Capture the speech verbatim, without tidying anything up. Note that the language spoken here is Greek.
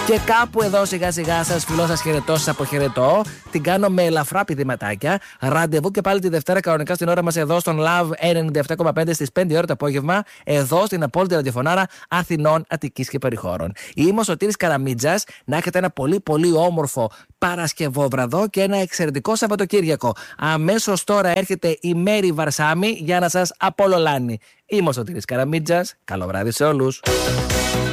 Και κάπου εδώ σιγά σιγά σας φιλώ, σας χαιρετώ, σας αποχαιρετώ. Την κάνω με ελαφρά πηδηματάκια. Ραντεβού και πάλι τη Δευτέρα κανονικά στην ώρα μας εδώ στον Love ενενήντα επτά κόμμα πέντε στις πέντε ώρα το απόγευμα. Εδώ στην απόλυτη ραδιοφωνάρα Αθηνών, Αττικής και περιχώρων. Είμαι ο Σωτήρης Καραμίτζας. Να έχετε ένα πολύ πολύ όμορφο Παρασκευόβραδο και ένα εξαιρετικό Σαββατοκύριακο. Αμέσως τώρα έρχεται η Μέρη Βαρσάμι για να σας απολολάνει. Είμαι ο Σωτήρης Καραμίτζας. Καλό βράδυ σε όλους.